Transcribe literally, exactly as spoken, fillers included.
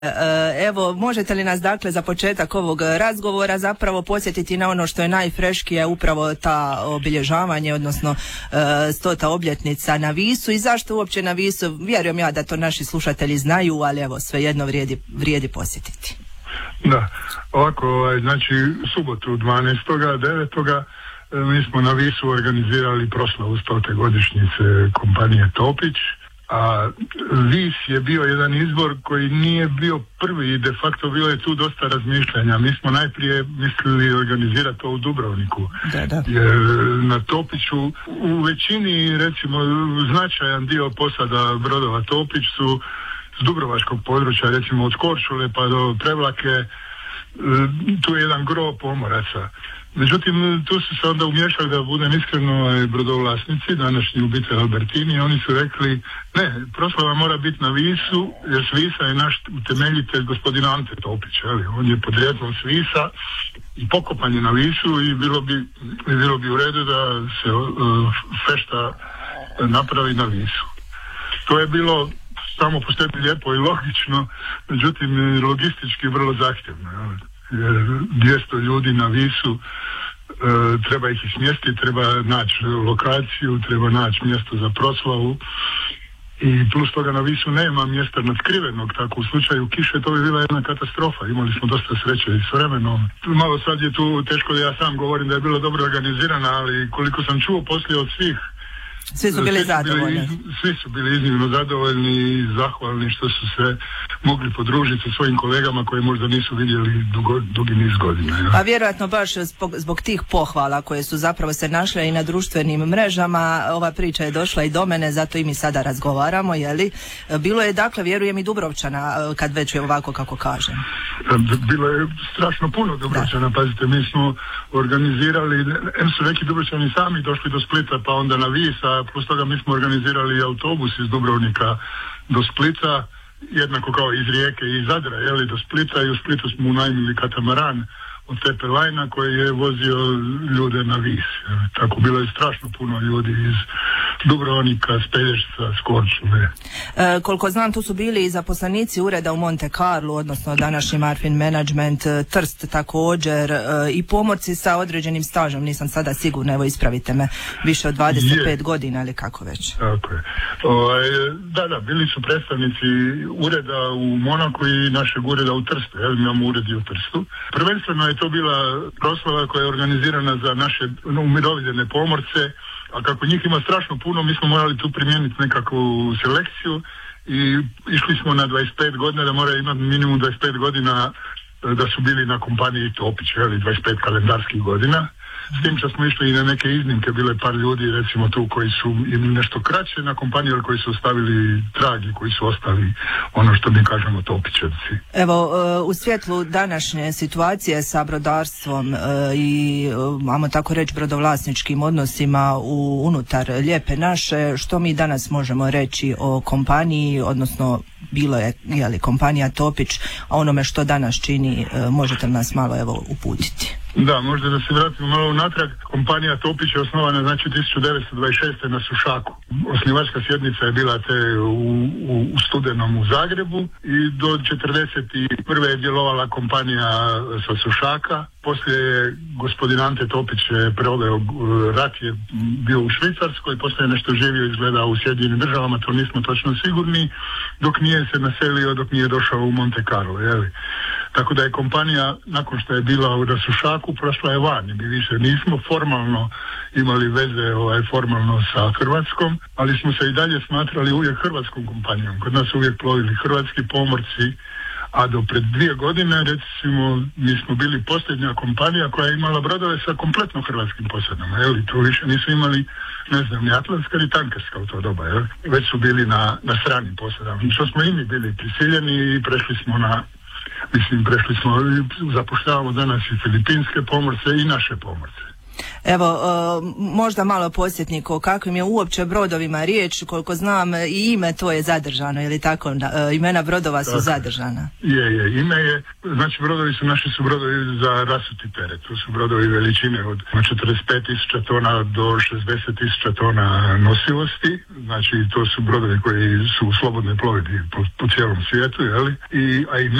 Evo, možete li nas dakle za početak ovog razgovora zapravo podsjetiti na ono što je najfreškije, upravo ta obilježavanje, odnosno stota obljetnica na Visu i zašto uopće na Visu? Vjerujem ja da to naši slušatelji znaju, ali evo, svejedno vrijedi, vrijedi posjetiti. Da, ovako, znači subotu dvanaestog devetoga mi smo na Visu organizirali proslavu stote godišnjice kompanije Topić. A Vis je bio jedan izbor koji nije bio prvi i de facto bilo je tu dosta razmišljanja. Mi smo najprije mislili organizirati to u Dubrovniku. Da, da. Jer na Topiću u većini, recimo, značajan dio posada brodova Topić su s dubrovačkog područja, recimo od Korčule pa do Prevlake, tu je jedan gro pomoraca. Međutim, tu su se onda umješali, da budem iskreno, brodovlasnici, današnji obitelj Albertini, oni su rekli, ne, proslava mora biti na Visu, jer s Visa je naš utemeljitelj gospodin Ante Topić, ali on je podrijetlom s Visa i pokopan je na Visu i bilo bi, bilo bi u redu da se uh, fešta napravi na Visu. To je bilo samo po sebi lijepo i logično, međutim logistički vrlo zahtjevno, jel? Jer dvjesto ljudi na Visu, e, treba ih smjestiti, treba naći lokaciju, treba naći mjesto za proslavu i plus toga na Visu nema mjesta nadskrivenog, tako u slučaju kiše to bi bila jedna katastrofa, imali smo dosta sreće i s vremenom. Malo sad je tu teško da ja sam govorim da je bilo dobro organizirana, ali koliko sam čuo poslije od svih, Svi su bili svi zadovoljni. Su bili, svi su bili iznimno zadovoljni i zahvalni što su se mogli podružiti sa svojim kolegama koji možda nisu vidjeli dugo, dugi niz godina. Ja. Pa vjerojatno baš zbog, zbog tih pohvala koje su zapravo se našle i na društvenim mrežama, ova priča je došla i do mene, zato i mi sada razgovaramo, jeli? Bilo je, dakle, vjerujem i Dubrovčana, kad već je ovako kako kažem. Bilo je strašno puno Dubrovčana, da. Pazite, mi smo organizirali, em su neki Dubrovčani sami došli do Splita, pa onda na Visa, plus toga mi smo organizirali autobus iz Dubrovnika do Splita, jednako kao iz Rijeke i iz Zadra, jeli, do Splita, i u Splitu smo unajmili katamaran od Tepe Lajna koji je vozio ljude na Vis. Tako bilo je strašno puno ljudi iz Dubrovnika, s Pelješca, s Korčule. E, koliko znam, tu su bili i zaposlenici ureda u Monte Carlo, odnosno današnji Marfin Management, Trst također, e, i pomorci sa određenim stažom, nisam sada sigurna, evo ispravite me, više od dvadeset pet je. Godina ili kako već. Tako je. O, da, da, bili su predstavnici ureda u Monaku i našeg ureda u Trstu, jel, mi imamo ured i u Trstu. Prvenstveno je to bila proslava koja je organizirana za naše umirovljene pomorce, a kako njih ima strašno puno, mi smo morali tu primijeniti nekakvu selekciju i išli smo na dvadeset pet godina, da moraju imati minimum dvadeset pet godina da su bili na kompaniji Topić, ili dvadeset pet kalendarskih godina. S tim što smo išli i na neke iznimke, bile par ljudi recimo tu koji su imali nešto kraće na kompaniji, ali koji su ostavili trag i koji su ostali ono što mi kažemo Topićevci. Evo, u svjetlu današnje situacije sa brodarstvom i, ajmo tako reći, brodovlasničkim odnosima u unutar Lijepe naše, što mi danas možemo reći o kompaniji, odnosno bilo je, je li, kompanija Topić, a onome što danas čini, možete nas malo evo uputiti? Da, možda da se vratimo malo unatrag. Kompanija Topić je osnovana znači tisuću devetsto dvadeset šeste. na Sušaku. Osnivačka sjednica je bila te u, u, u studenom u Zagrebu i do četrdeset prve je djelovala kompanija sa Sušaka. Poslije je gospodin Ante Topić proveo, rat je bio u Švicarskoj, poslije je nešto živio izgleda u Sjedinjenim Državama, to nismo točno sigurni, dok nije se naselio, dok nije došao u Monte Carlo, jeli. Tako da je kompanija, nakon što je bila u Sušaku, prošla je van. Mi više nismo formalno imali veze ovaj, formalno sa Hrvatskom, ali smo se i dalje smatrali uvijek hrvatskom kompanijom. Kod nas uvijek plovili hrvatski pomorci, a do pred dvije godine, recimo, mi smo bili posljednja kompanija koja je imala brodove sa kompletno hrvatskim posadama. Jeli, tu više nisu imali, ne znam, ni atlantska ni tankerska u to doba, jel? Već su bili na, na stranim posadama. Što smo i mi bili prisiljeni i prešli smo na Mislim, prešli smo, zapošljavamo danas i filipinske pomorce i naše pomorce. Evo, možda malo podsjetnik o kakvim je uopće brodovima riječ, koliko znam i ime to je zadržano, ili tako, imena brodova su tako zadržana. Je, je, ime je, znači brodovi su, naši su brodovi za rasuti teret, to su brodovi veličine od četrdeset pet tisuća tona do šezdeset tisuća tona nosivosti, znači to su brodovi koji su u slobodnoj plovidbi po, po cijelom svijetu, jeli? I, a i